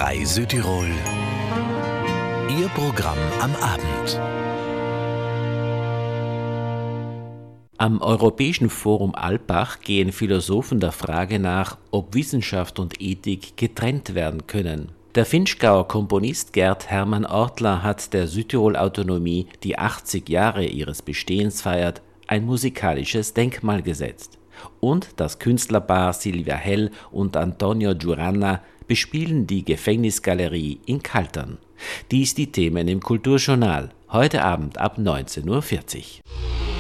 HR3 Südtirol. Ihr Programm am Abend. Am Europäischen Forum Alpbach gehen Philosophen der Frage nach, ob Wissenschaft und Ethik getrennt werden können. Der Vinschgauer Komponist Gerd Hermann Ortler hat der Südtirol-Autonomie, die 80 Jahre ihres Bestehens feiert, ein musikalisches Denkmal gesetzt. Und das Künstlerpaar Silvia Hell und Antonio Giuranna bespielen die Gefängnisgalerie in Kaltern. Dies die Themen im Kulturjournal, heute Abend ab 19:40 Uhr.